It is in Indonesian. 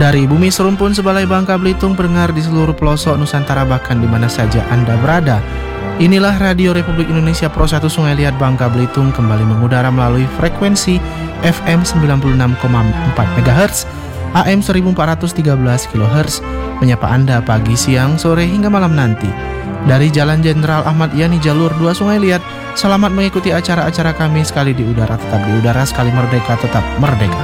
Dari bumi serumpun sebalai Bangka Belitung, pendengar di seluruh pelosok Nusantara bahkan di mana saja Anda berada. Inilah Radio Republik Indonesia Pro 1 Sungai Liat Bangka Belitung kembali mengudara melalui frekuensi FM 96,4 MHz, AM 1413 kHz, menyapa Anda pagi, siang, sore hingga malam nanti. Dari Jalan Jenderal Ahmad Yani Jalur 2 Sungai Liat, selamat mengikuti acara-acara kami, sekali di udara tetap di udara, sekali merdeka tetap merdeka.